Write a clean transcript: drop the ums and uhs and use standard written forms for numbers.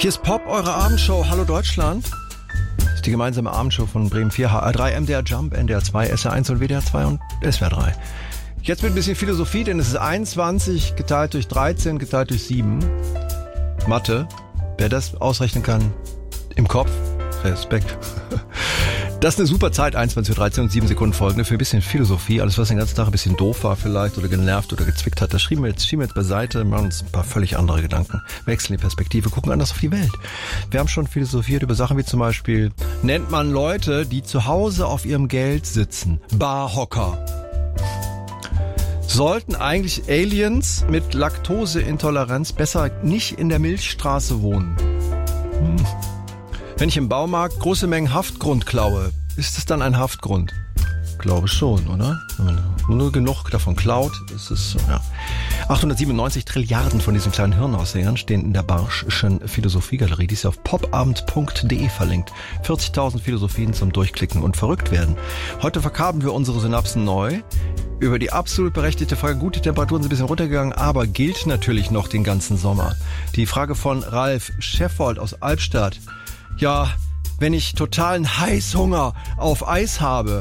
Hier ist Pop, eure Abendshow. Hallo Deutschland. Das ist die gemeinsame Abendshow von Bremen 4, HR3, MDR Jump, NDR 2, SR1 und WDR 2 und SWR 3. Jetzt mit ein bisschen Philosophie, denn es ist 21 geteilt durch 13 geteilt durch 7. Mathe. Wer das ausrechnen kann, im Kopf, Respekt. Das ist eine super Zeit, 21:13 und 7 Sekunden folgende, für ein bisschen Philosophie. Alles, was den ganzen Tag ein bisschen doof war vielleicht oder genervt oder gezwickt hat, das schieben wir jetzt beiseite, machen uns ein paar völlig andere Gedanken, wechseln die Perspektive, gucken anders auf die Welt. Wir haben schon philosophiert über Sachen wie zum Beispiel, nennt man Leute, die zu Hause auf ihrem Geld sitzen, Barhocker. Sollten eigentlich Aliens mit Laktoseintoleranz besser nicht in der Milchstraße wohnen? Wenn ich im Baumarkt große Mengen Haftgrund klaue, ist es dann ein Haftgrund? Glaube schon, oder? Wenn man nur genug davon klaut, ist es so, ja. 897 Trilliarden von diesen kleinen Hirnaussehern stehen in der Barsch'schen Philosophiegalerie. Die ist auf popabend.de verlinkt. 40.000 Philosophien zum Durchklicken und verrückt werden. Heute verkabeln wir unsere Synapsen neu. Über die absolut berechtigte Frage, gute Temperaturen sind ein bisschen runtergegangen, aber gilt natürlich noch den ganzen Sommer. Die Frage von Ralf Scheffold aus Albstadt. Ja, wenn ich totalen Heißhunger auf Eis habe,